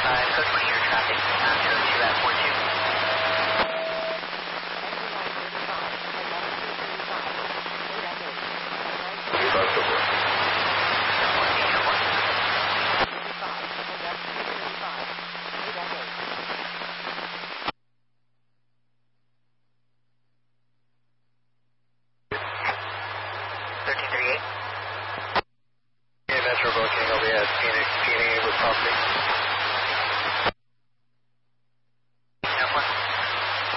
Code 20 air traffic, 02 at 42. Metro Booking, I'll be at Phoenix, PNA with property.